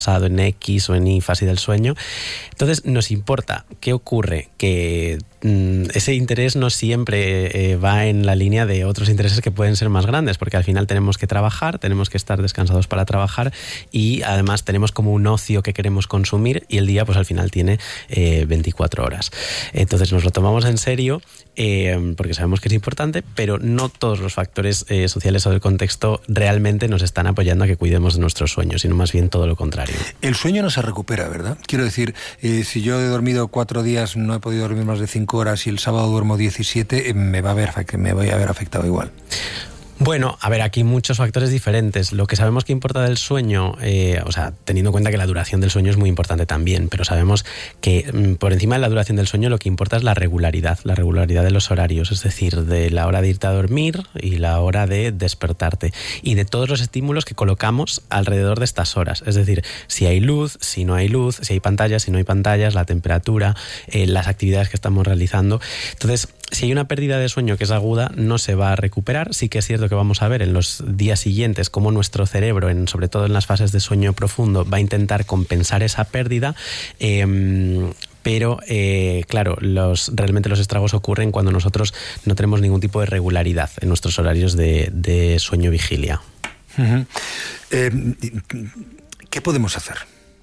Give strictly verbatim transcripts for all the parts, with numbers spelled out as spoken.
basado en X o en Y fase del sueño. Entonces nos importa. ¿Qué ocurre? Que mmm, ese interés no siempre eh, va en la línea de otros intereses que pueden ser más grandes, porque al final tenemos que trabajar, tenemos que estar descansados para trabajar y además tenemos como un ocio que queremos consumir y el día pues al final tiene eh, veinticuatro horas. Entonces nos lo tomamos en serio eh, porque sabemos que es importante, pero no todos los factores eh, sociales o del contexto realmente nos están apoyando a que cuidemos de nuestros sueños, sino más bien todo lo contrario. El sueño no se recupera, ¿verdad? Quiero decir, eh, si yo he dormido cuatro días, no he podido dormir más de cinco horas y el sábado duermo diecisiete, eh, me va a ver, me voy a ver afectado igual. Bueno, a ver, aquí muchos factores diferentes. Lo que sabemos que importa del sueño, eh, o sea, teniendo en cuenta que la duración del sueño es muy importante también, pero sabemos que mm, por encima de la duración del sueño lo que importa es la regularidad, la regularidad de los horarios, es decir, de la hora de irte a dormir y la hora de despertarte y de todos los estímulos que colocamos alrededor de estas horas, es decir, si hay luz, si no hay luz, si hay pantallas, si no hay pantallas, la temperatura, eh, las actividades que estamos realizando. Entonces, si hay una pérdida de sueño que es aguda, no se va a recuperar. Sí que es cierto que vamos a ver en los días siguientes cómo nuestro cerebro, en, sobre todo en las fases de sueño profundo, va a intentar compensar esa pérdida. Eh, pero, eh, claro, los, realmente los estragos ocurren cuando nosotros no tenemos ningún tipo de regularidad en nuestros horarios de, de sueño-vigilia. Uh-huh. Eh, ¿Qué podemos hacer?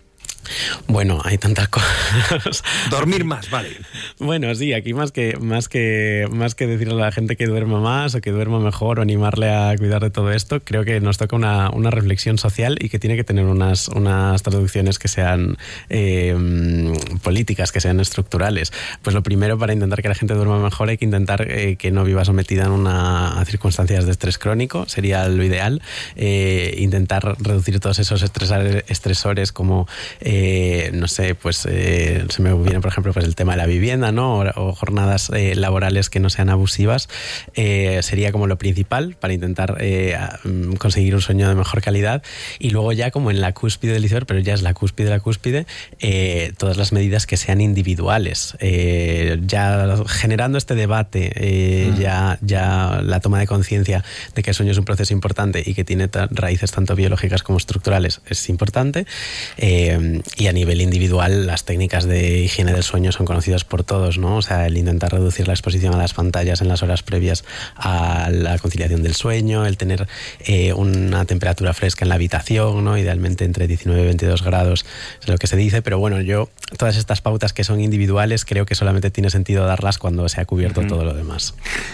Bueno, hay tantas cosas. Dormir más, vale. Bueno, sí, aquí más que, más que, más que decirle a la gente que duerma más o que duerma mejor o animarle a cuidar de todo esto, creo que nos toca una, una reflexión social y que tiene que tener unas, unas traducciones que sean eh, políticas, que sean estructurales. Pues lo primero, para intentar que la gente duerma mejor, hay que intentar eh, que no viva sometida en una, a circunstancias de estrés crónico, sería lo ideal. Eh, intentar reducir todos esos estresores, estresores como Eh, no sé, pues eh, se me viene por ejemplo pues el tema de la vivienda, ¿no? O, o jornadas eh, laborales que no sean abusivas, eh, sería como lo principal para intentar eh, conseguir un sueño de mejor calidad. Y luego ya como en la cúspide del iceberg, pero ya es la cúspide de la cúspide, eh, todas las medidas que sean individuales, eh, ya generando este debate, eh, mm. ya, ya la toma de conciencia de que el sueño es un proceso importante y que tiene ta- raíces tanto biológicas como estructurales es importante. eh, Y a nivel individual, las técnicas de higiene del sueño son conocidas por todos, ¿no? O sea, el intentar reducir la exposición a las pantallas en las horas previas a la conciliación del sueño, el tener eh, una temperatura fresca en la habitación, ¿no? Idealmente entre diecinueve y veintidós grados, es lo que se dice. Pero bueno, yo, todas estas pautas que son individuales, creo que solamente tiene sentido darlas cuando se ha cubierto uh-huh. todo lo demás.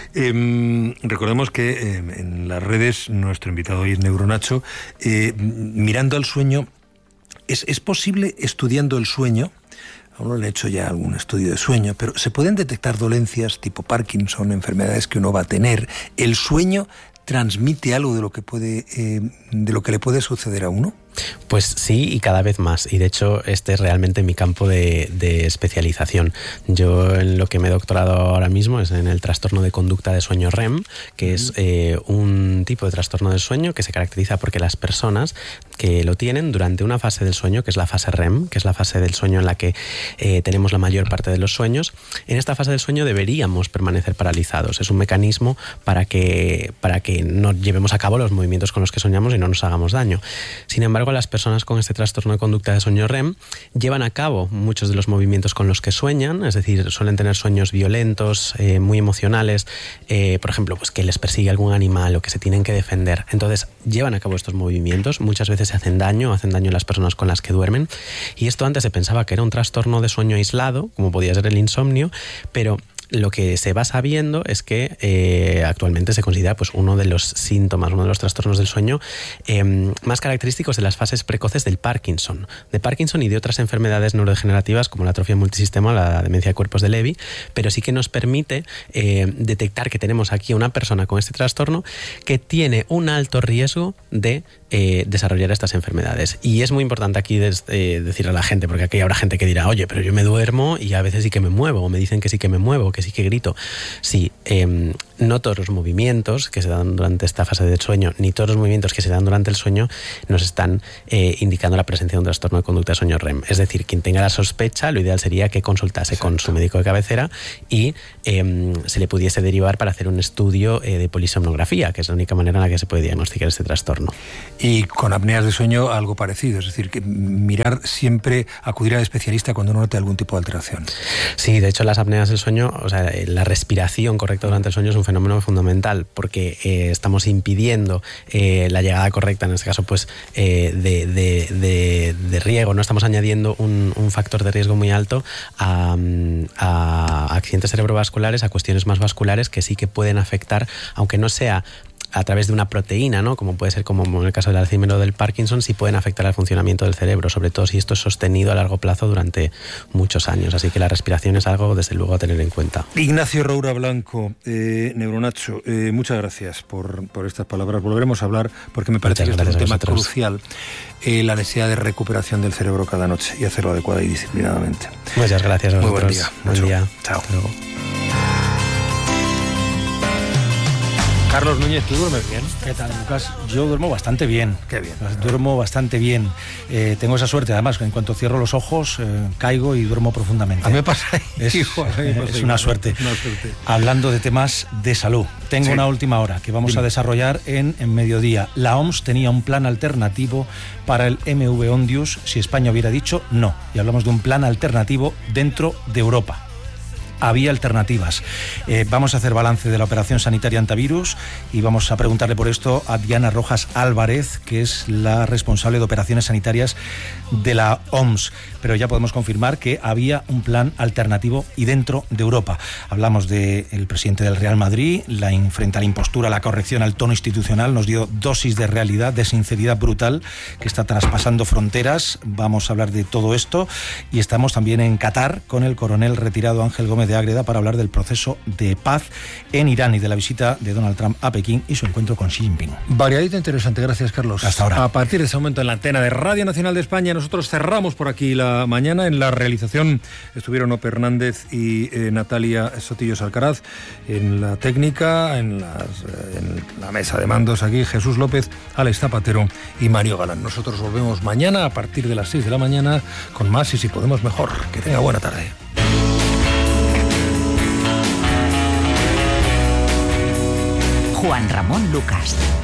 Eh, recordemos que eh, en las redes, nuestro invitado hoy es Neuronacho, eh, mirando al sueño. ¿Es, ¿Es posible, estudiando el sueño, aún no le he hecho ya algún estudio de sueño, pero se pueden detectar dolencias tipo Parkinson, enfermedades que uno va a tener? ¿El sueño transmite algo de lo que puede, eh, de lo que le puede suceder a uno? Pues sí, y cada vez más. Y de hecho, este es realmente mi campo de, de especialización. Yo en lo que me he doctorado ahora mismo es en el trastorno de conducta de sueño R E M, que es eh, un tipo de trastorno del sueño que se caracteriza porque las personas que lo tienen durante una fase del sueño, que es la fase R E M, que es la fase del sueño en la que eh, tenemos la mayor parte de los sueños, en esta fase del sueño deberíamos permanecer paralizados. Es un mecanismo para que, para que no llevemos a cabo los movimientos con los que soñamos y no nos hagamos daño. Sin embargo, las personas con este trastorno de conducta de sueño R E M llevan a cabo muchos de los movimientos con los que sueñan, es decir, suelen tener sueños violentos, eh, muy emocionales, eh, por ejemplo, pues que les persigue algún animal o que se tienen que defender. Entonces, llevan a cabo estos movimientos, muchas veces se hacen daño, hacen daño a las personas con las que duermen, y esto antes se pensaba que era un trastorno de sueño aislado, como podía ser el insomnio, pero lo que se va sabiendo es que eh, actualmente se considera pues, uno de los síntomas, uno de los trastornos del sueño eh, más característicos de las fases precoces del Parkinson, de Parkinson y de otras enfermedades neurodegenerativas como la atrofia multisistema o la demencia de cuerpos de Lewy, pero sí que nos permite eh, detectar que tenemos aquí a una persona con este trastorno que tiene un alto riesgo de eh, desarrollar estas enfermedades. Y es muy importante aquí des, eh, decirle a la gente, porque aquí habrá gente que dirá, oye, pero yo me duermo y a veces sí que me muevo, o me dicen que sí que me muevo, que sí que grito. Sí, eh, no todos los movimientos que se dan durante esta fase del sueño, ni todos los movimientos que se dan durante el sueño nos están eh, indicando la presencia de un trastorno de conducta de sueño R E M. Es decir, quien tenga la sospecha, lo ideal sería que consultase Exacto. con su médico de cabecera y eh, se le pudiese derivar para hacer un estudio eh, de polisomnografía, que es la única manera en la que se puede diagnosticar este trastorno. Y con apneas de sueño algo parecido, es decir, que mirar siempre, acudir al especialista cuando uno note algún tipo de alteración. Sí, de hecho las apneas del sueño, o sea, la respiración correcta durante el sueño es un fenómeno fundamental porque eh, estamos impidiendo eh, la llegada correcta, en este caso pues eh, de, de, de, de riego, no estamos añadiendo un, un factor de riesgo muy alto a, a accidentes cerebrovasculares, a cuestiones más vasculares que sí que pueden afectar, aunque no sea a través de una proteína, ¿no? Como puede ser como en el caso del Alzheimer o del Parkinson, sí pueden afectar al funcionamiento del cerebro, sobre todo si esto es sostenido a largo plazo durante muchos años. Así que la respiración es algo, desde luego, a tener en cuenta. Ignacio Roura Blanco, eh, Neuronacho, eh, muchas gracias por, por estas palabras. Volveremos a hablar porque me parece muchas que este es un tema crucial, eh, la necesidad de recuperación del cerebro cada noche y hacerlo adecuada y disciplinadamente. Muchas gracias a vosotros. Muy buen día. Buen día. Chao. Hasta luego. Carlos Núñez, ¿tú duermes bien? ¿Qué tal, Lucas? Yo duermo bastante bien. Qué bien. Duermo bastante bien. Eh, tengo esa suerte, además, que en cuanto cierro los ojos, eh, caigo y duermo profundamente. A mí me pasa Es, igual, a mí me pasa es igual. una suerte. Una suerte. Hablando de temas de salud, tengo Sí. una última hora que vamos Dime. a desarrollar en, en mediodía. La O M S tenía un plan alternativo para el M V Ondius si España hubiera dicho no. Y hablamos de un plan alternativo dentro de Europa. Había alternativas. Eh, vamos a hacer balance de la operación sanitaria antivirus y vamos a preguntarle por esto a Diana Rojas Álvarez, que es la responsable de operaciones sanitarias de la O M S. Pero ya podemos confirmar que había un plan alternativo y dentro de Europa. Hablamos del presidente del Real Madrid, la frente a la impostura, la corrección al tono institucional, nos dio dosis de realidad, de sinceridad brutal que está traspasando fronteras. Vamos a hablar de todo esto y estamos también en Qatar con el coronel retirado Ángel Gómez de Ágreda para hablar del proceso de paz en Irán y de la visita de Donald Trump a Pekín y su encuentro con Xi Jinping. Variadito interesante, gracias Carlos. Hasta ahora. A partir de ese momento en la antena de Radio Nacional de España, nosotros cerramos por aquí la mañana. En la realización estuvieron Ope Hernández y eh, Natalia Sotillos Alcaraz. En la técnica, en, las, eh, en la mesa de mandos aquí, Jesús López, Alex Zapatero y Mario Galán. Nosotros volvemos mañana a partir de las seis de la mañana con más y si podemos mejor. Que tenga buena tarde. Juan Ramón Lucas.